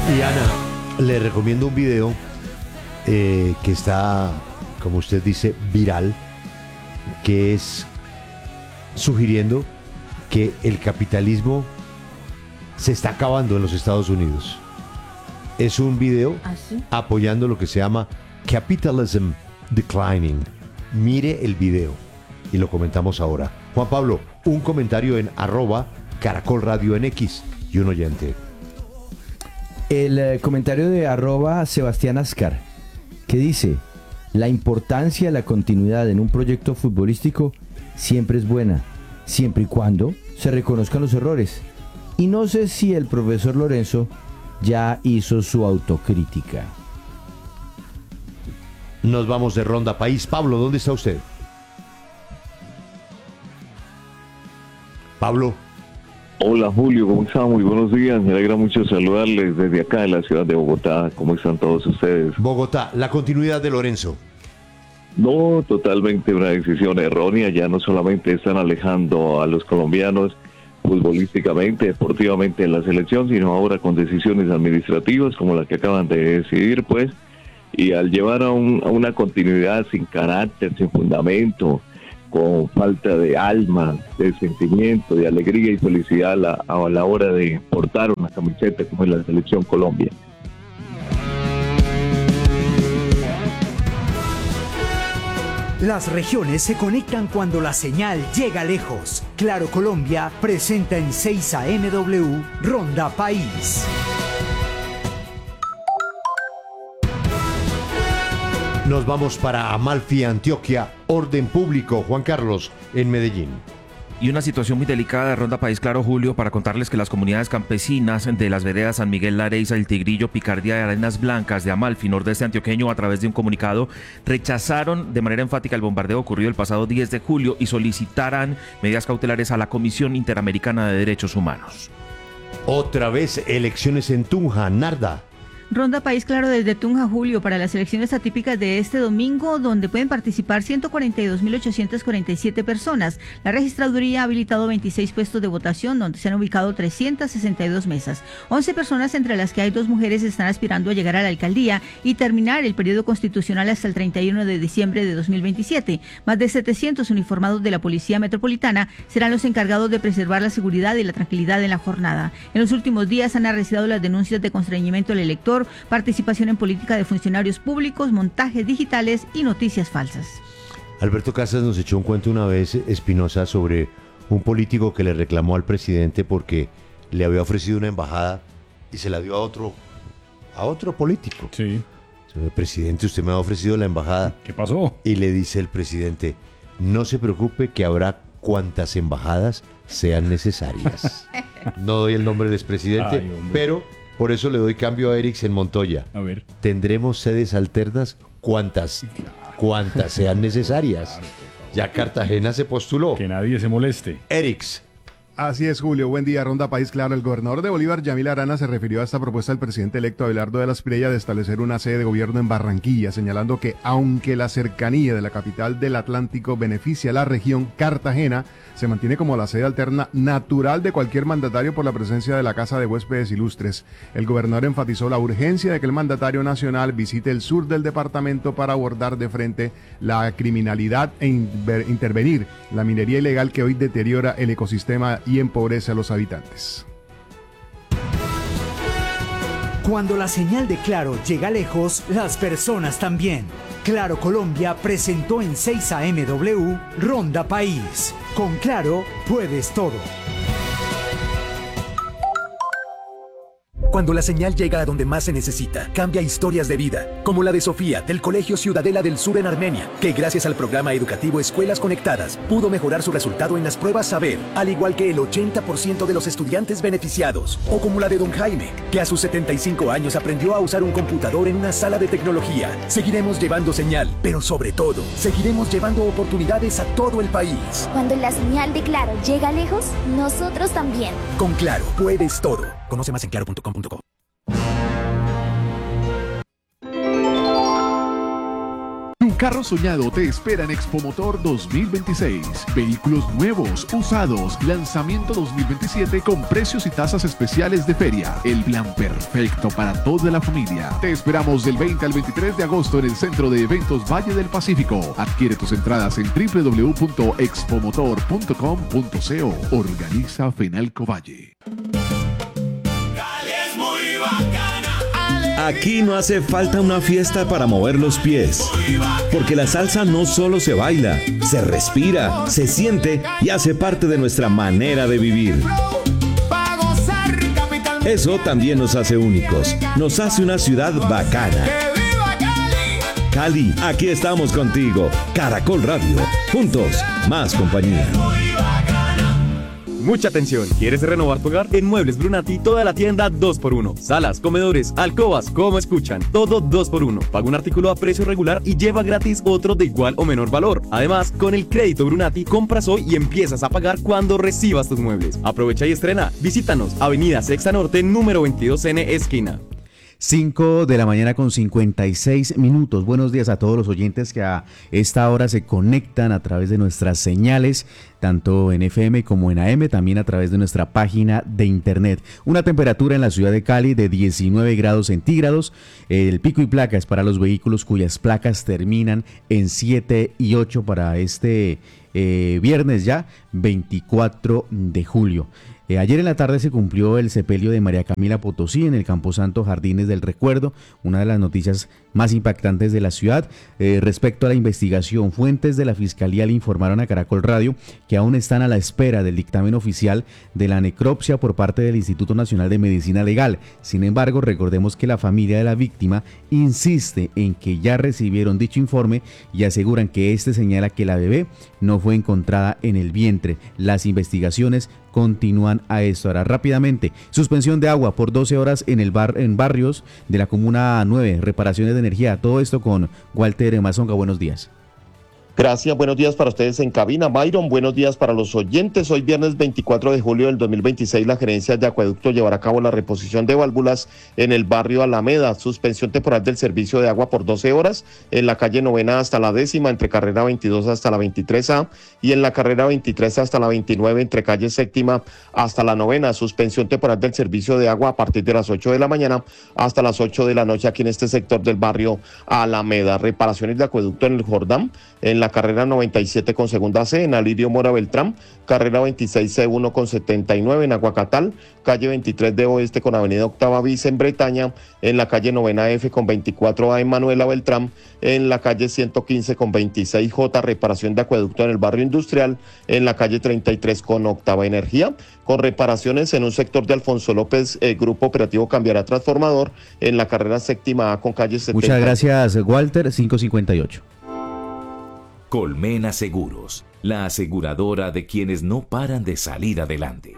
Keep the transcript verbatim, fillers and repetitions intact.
Y Ana, le recomiendo un video eh, que está, como usted dice, viral, que es sugiriendo que el capitalismo se está acabando en los Estados Unidos. Es un video ¿Ah, sí? apoyando lo que se llama Capitalism Declining. Mire el video y lo comentamos ahora. Juan Pablo, un comentario en arroba Caracol Radio en X y un oyente. El eh, comentario de arroba Sebastián Ascar, que dice: la importancia de la continuidad en un proyecto futbolístico siempre es buena, siempre y cuando se reconozcan los errores. Y no sé si el profesor Lorenzo ya hizo su autocrítica. Nos vamos de ronda país. Pablo, ¿dónde está usted? Pablo. Hola Julio, ¿cómo están? Muy buenos días, me alegra mucho saludarles desde acá en la ciudad de Bogotá. ¿Cómo están todos ustedes? Bogotá, la continuidad de Lorenzo. No, totalmente una decisión errónea, ya no solamente están alejando a los colombianos futbolísticamente, deportivamente en la selección, sino ahora con decisiones administrativas como la que acaban de decidir, pues, y al llevar a, un, a una continuidad sin carácter, sin fundamento, con falta de alma, de sentimiento, de alegría y felicidad a la, a la hora de portar una camiseta como es la Selección Colombia. Las regiones se conectan cuando la señal llega lejos. Claro Colombia presenta en seis A M W Ronda País. Nos vamos para Amalfi, Antioquia. Orden público, Juan Carlos, en Medellín. Y una situación muy delicada de Ronda País, claro, Julio, para contarles que las comunidades campesinas de las veredas San Miguel, Lareiza, El Tigrillo, Picardía y Arenas Blancas de Amalfi, nordeste antioqueño, a través de un comunicado, rechazaron de manera enfática el bombardeo ocurrido el pasado diez de julio y solicitarán medidas cautelares a la Comisión Interamericana de Derechos Humanos. Otra vez elecciones en Tunja, Narda. Ronda País, claro, desde Tunja, Julio, para las elecciones atípicas de este domingo, donde pueden participar ciento cuarenta y dos mil ochocientas cuarenta y siete personas. La registraduría ha habilitado veintiséis puestos de votación, donde se han ubicado trescientas sesenta y dos mesas. once personas, entre las que hay dos mujeres, están aspirando a llegar a la alcaldía y terminar el periodo constitucional hasta el treinta y uno de diciembre de dos mil veintisiete. Más de setecientos uniformados de la Policía Metropolitana serán los encargados de preservar la seguridad y la tranquilidad en la jornada. En los últimos días han arreciado las denuncias de constreñimiento al elector, participación en política de funcionarios públicos, montajes digitales y noticias falsas. Alberto Casas nos echó un cuento una vez, Espinosa, sobre un político que le reclamó al presidente porque le había ofrecido una embajada y se la dio a otro, a otro político. Sí. Presidente, usted me ha ofrecido la embajada. ¿Qué pasó? Y le dice el presidente: no se preocupe, que habrá cuantas embajadas sean necesarias. No doy el nombre del expresidente, Ay, pero por eso le doy cambio a Eriksen Montoya. A ver. Tendremos sedes alternas cuantas, cuantas sean necesarias. Ya Cartagena se postuló. Que nadie se moleste. Eriks. Así es, Julio. Buen día, Ronda País. Claro, el gobernador de Bolívar, Yamil Arana, se refirió a esta propuesta del presidente electo Abelardo de la Espriella de establecer una sede de gobierno en Barranquilla, señalando que aunque la cercanía de la capital del Atlántico beneficia a la región, Cartagena se mantiene como la sede alterna natural de cualquier mandatario por la presencia de la Casa de Huéspedes Ilustres. El gobernador enfatizó la urgencia de que el mandatario nacional visite el sur del departamento para abordar de frente la criminalidad e intervenir la minería ilegal que hoy deteriora el ecosistema y empobrece a los habitantes. Cuando la señal de Claro llega lejos, las personas también. Claro Colombia presentó en seis A M W Ronda País. Con Claro puedes todo. Cuando la señal llega a donde más se necesita, cambia historias de vida, como la de Sofía, del Colegio Ciudadela del Sur en Armenia, que gracias al programa educativo Escuelas Conectadas, pudo mejorar su resultado en las pruebas Saber, al igual que el ochenta por ciento de los estudiantes beneficiados. O como la de don Jaime, que a sus setenta y cinco años aprendió a usar un computador en una sala de tecnología. Seguiremos llevando señal, pero sobre todo, seguiremos llevando oportunidades a todo el país. Cuando la señal de Claro llega lejos, nosotros también. Con Claro, puedes todo. Conoce más en claro punto com punto co. Tu carro soñado te espera en Expomotor dos mil veintiséis. Vehículos nuevos, usados, lanzamiento dos mil veintisiete con precios y tasas especiales de feria. El plan perfecto para toda la familia. Te esperamos del veinte al veintitrés de agosto en el Centro de Eventos Valle del Pacífico. Adquiere tus entradas en doble u doble u doble u punto expomotor punto com punto co. Organiza Fenalco Valle. Aquí no hace falta una fiesta para mover los pies, porque la salsa no solo se baila, se respira, se siente y hace parte de nuestra manera de vivir. Eso también nos hace únicos, nos hace una ciudad bacana. Cali, aquí estamos contigo. Caracol Radio, juntos, más compañía. Mucha atención, ¿quieres renovar tu hogar? En Muebles Brunati toda la tienda dos por uno. Salas, comedores, alcobas, como escuchan, todo dos por uno. Paga un artículo a precio regular y lleva gratis otro de igual o menor valor. Además, con el crédito Brunati, compras hoy y empiezas a pagar cuando recibas tus muebles. Aprovecha y estrena. Visítanos, Avenida Sexta Norte, número veintidós N, esquina. cinco de la mañana con cincuenta y seis minutos. Buenos días a todos los oyentes que a esta hora se conectan a través de nuestras señales, tanto en F M como en A M, también a través de nuestra página de internet. Una temperatura en la ciudad de Cali de diecinueve grados centígrados. El pico y placa es para los vehículos cuyas placas terminan en siete y ocho para este eh, viernes ya, veinticuatro de julio. Eh, ayer en la tarde se cumplió el sepelio de María Camila Potosí en el Camposanto Jardines del Recuerdo, una de las noticias más impactantes de la ciudad. Eh, respecto a la investigación, fuentes de la Fiscalía le informaron a Caracol Radio que aún están a la espera del dictamen oficial de la necropsia por parte del Instituto Nacional de Medicina Legal. Sin embargo, recordemos que la familia de la víctima insiste en que ya recibieron dicho informe y aseguran que este señala que la bebé no fue encontrada en el vientre. Las investigaciones continúan a esto. Ahora rápidamente, suspensión de agua por doce horas en el bar, en barrios de la Comuna nueve, reparaciones de energía, todo esto con Walter Mazonga. Buenos días. Gracias, buenos días para ustedes en cabina. Byron, buenos días para los oyentes. Hoy viernes veinticuatro de julio del dos mil veintiséis, la gerencia de acueducto llevará a cabo la reposición de válvulas en el barrio Alameda. Suspensión temporal del servicio de agua por doce horas en la calle Novena hasta la décima, entre carrera veintidós hasta la veintitrés A, y en la carrera veintitrés hasta la veintinueve, entre calle séptima hasta la novena. Suspensión temporal del servicio de agua a partir de las ocho de la mañana hasta las ocho de la noche aquí en este sector del barrio Alameda. Reparaciones de acueducto en el Jordán, en la carrera noventa y siete con segunda C, en Alirio Mora Beltrán, carrera veintiséis C uno con setenta y nueve en Aguacatal, calle veintitrés de Oeste con avenida Octava Bis en Bretaña, en la calle novena F con veinticuatro A en Manuela Beltrán, en la calle ciento quince con veintiséis J, reparación de acueducto en el barrio industrial, en la calle treinta y tres con Octava Energía, con reparaciones en un sector de Alfonso López, el Grupo Operativo Cambiará Transformador, en la carrera séptima A con calle setenta. Muchas gracias, Walter. cinco cincuenta y ocho. Colmena Seguros, la aseguradora de quienes no paran de salir adelante.